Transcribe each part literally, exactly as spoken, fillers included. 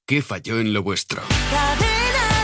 ¿Qué falló en lo vuestro? Cadena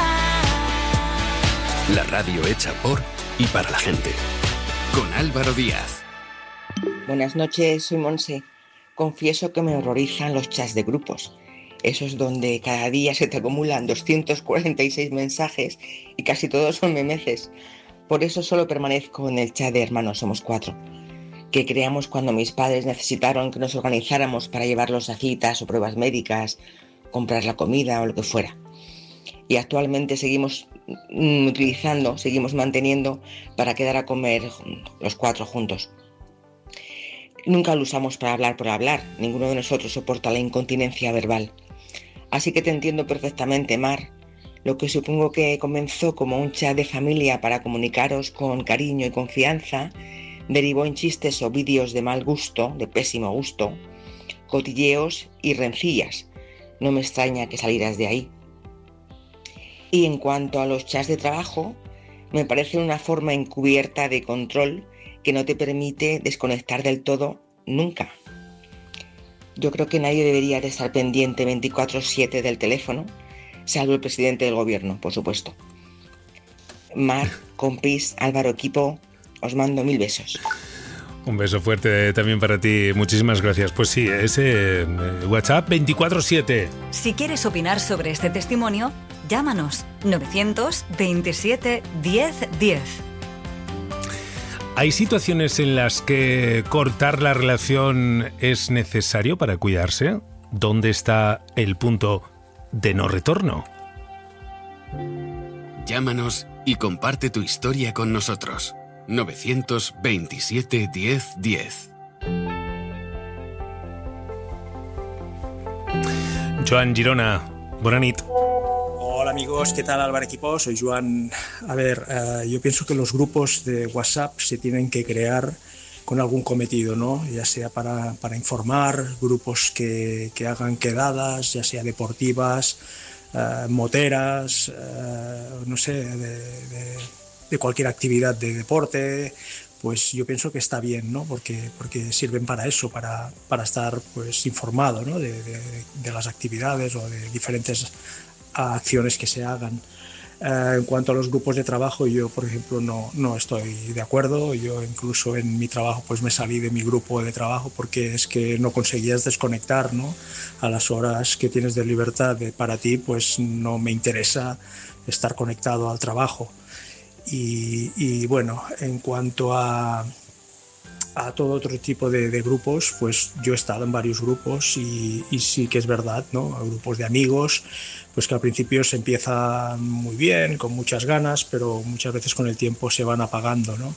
Dial. La radio hecha por y para la gente. Con Álvaro Díaz. Buenas noches, soy Monse. Confieso que me horrorizan los chats de grupos. Esos donde cada día se te acumulan doscientos cuarenta y seis mensajes y casi todos son memeces. Por eso solo permanezco en el chat de Hermanos Somos Cuatro, que creamos cuando mis padres necesitaron que nos organizáramos para llevarlos a citas o pruebas médicas, comprar la comida o lo que fuera. Y actualmente seguimos mm, utilizando, seguimos manteniendo para quedar a comer los cuatro juntos. Nunca lo usamos para hablar por hablar, ninguno de nosotros soporta la incontinencia verbal. Así que te entiendo perfectamente, Mar. Lo que supongo que comenzó como un chat de familia para comunicaros con cariño y confianza, derivó en chistes o vídeos de mal gusto, de pésimo gusto, cotilleos y rencillas. No me extraña que salieras de ahí. Y en cuanto a los chats de trabajo, me parece una forma encubierta de control que no te permite desconectar del todo nunca. Yo creo que nadie debería de estar pendiente veinticuatro siete del teléfono, salvo el presidente del gobierno, por supuesto. Mar, compis, Álvaro, equipo, os mando mil besos. Un beso fuerte también para ti, muchísimas gracias. Pues sí, ese eh, WhatsApp veinticuatro siete. Si quieres opinar sobre este testimonio, llámanos novecientos veintisiete diez diez. ¿Hay situaciones en las que cortar la relación es necesario para cuidarse? ¿Dónde está el punto de no retorno? Llámanos y comparte tu historia con nosotros. novecientos veintisiete diez diez. Joan Girona, bona nit. Hola amigos, ¿qué tal Álvaro equipo? Soy Joan. A ver, uh, yo pienso que los grupos de WhatsApp se tienen que crear con algún cometido, ¿no? Ya sea para, para informar, grupos que, que hagan quedadas, ya sea deportivas, uh, moteras, uh, no sé, de, de, de cualquier actividad de deporte. Pues yo pienso que está bien, ¿no? Porque, porque sirven para eso, para, para estar pues informado, ¿no? de, de, de las actividades o de diferentes acciones que se hagan. Eh, en cuanto a los grupos de trabajo, yo por ejemplo no, no estoy de acuerdo. Yo incluso en mi trabajo pues me salí de mi grupo de trabajo porque es que no conseguías desconectar, ¿no? A las horas que tienes de libertad de, para ti, pues no me interesa estar conectado al trabajo. Y, y bueno, en cuanto a a todo otro tipo de, de grupos, pues yo he estado en varios grupos y, y sí que es verdad, ¿no? Grupos de amigos, pues que al principio se empieza muy bien, con muchas ganas, pero muchas veces con el tiempo se van apagando, ¿no?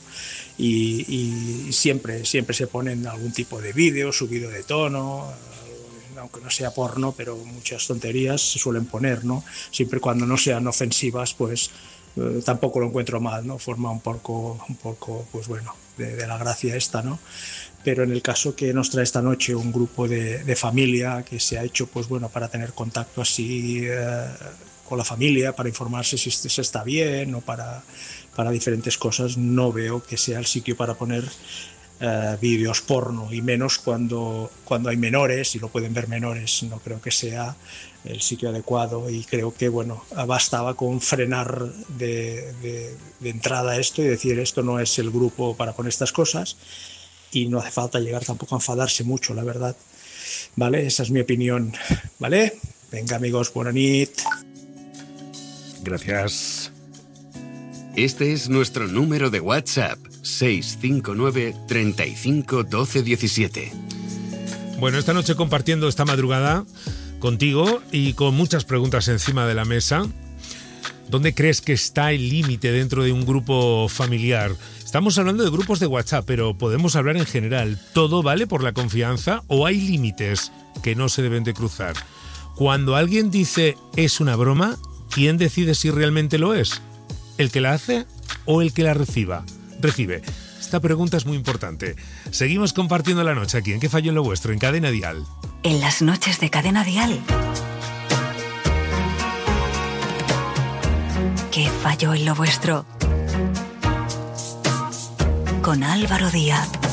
Y, y siempre, siempre se ponen algún tipo de vídeo subido de tono, aunque no sea porno, pero muchas tonterías se suelen poner, ¿no? Siempre cuando no sean ofensivas, pues eh, tampoco lo encuentro mal, ¿no? Forma un poco, un poco, pues bueno, De, de la gracia esta, ¿no? Pero en el caso que nos trae esta noche un grupo de, de familia que se ha hecho, pues bueno, para tener contacto así eh, con la familia, para informarse si se está bien o para, para diferentes cosas, no veo que sea el sitio para poner eh, vídeos porno, y menos cuando, cuando hay menores y lo pueden ver menores. No creo que sea el sitio adecuado, y creo que bueno, bastaba con frenar de, de, de entrada esto y decir esto no es el grupo para poner estas cosas, y no hace falta llegar tampoco a enfadarse mucho, la verdad. Vale, esa es mi opinión. Vale, venga amigos, buena nit. Gracias. Este es nuestro número de WhatsApp, seis cinco nueve, treinta y cinco, doce diecisiete. Bueno, esta noche compartiendo esta madrugada contigo y con muchas preguntas encima de la mesa. ¿Dónde crees que está el límite dentro de un grupo familiar? Estamos hablando de grupos de WhatsApp, pero podemos hablar en general. ¿Todo vale por la confianza o hay límites que no se deben de cruzar? Cuando alguien dice es una broma, ¿quién decide si realmente lo es? ¿El que la hace o el que la reciba? Recibe. Esta pregunta es muy importante. Seguimos compartiendo la noche aquí en ¿Qué falló en lo vuestro? En Cadena Dial. En las noches de Cadena Dial. ¿Qué falló en lo vuestro? Con Álvaro Díaz.